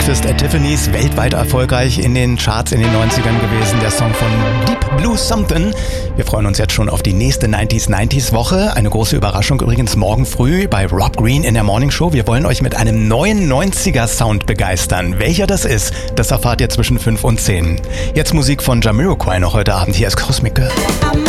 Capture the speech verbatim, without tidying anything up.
Breakfast at Tiffany's, weltweit erfolgreich in den Charts in den neunzigern gewesen. Der Song von Deep Blue Something. Wir freuen uns jetzt schon auf die nächste neunziger neunzig Woche. Eine große Überraschung übrigens morgen früh bei Rob Green in der Morning Show. Wir wollen euch mit einem neuen neunziger Sound begeistern. Welcher das ist, das erfahrt ihr zwischen fünf und zehn. Jetzt Musik von Jamiroquai noch heute Abend. Hier ist Cosmic Girl.